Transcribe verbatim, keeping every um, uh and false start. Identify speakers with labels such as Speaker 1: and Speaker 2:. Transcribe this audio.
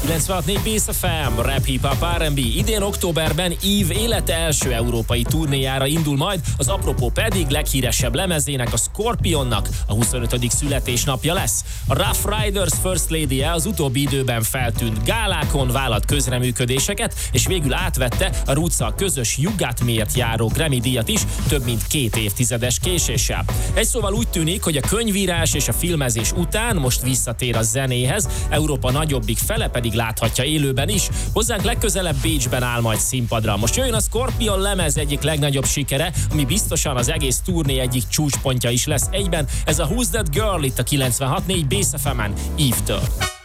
Speaker 1: kilencvenhat négy Bész ef em, rap, hip-hop, er and bé. Idén októberben Eve élete első európai turnéjára indul majd, az apropó pedig leghíresebb lemezének, a Scorpionnak a huszonötödik születésnapja lesz. A Rough Riders First Lady-je az utóbbi időben feltűnt gálákon, vállalt közreműködéseket, és végül átvette a Roots-szal közös You Got Me-ért járó Grammy díjat is, több mint két évtizedes késéssel. Egy szóval úgy tűnik, hogy a könyvírás és a filmezés után most visszatér a zenéhez, Európa nagyobbik fele pedig láthatja élőben is. Hozzánk legközelebb Bécsben áll majd színpadra. Most jöjjön a Scorpion lemez egyik legnagyobb sikere, ami biztosan az egész turné egyik csúcspontja is lesz egyben. Ez a Who's That Girl itt a kilencvenhat négy Bész ef emen Eve-től.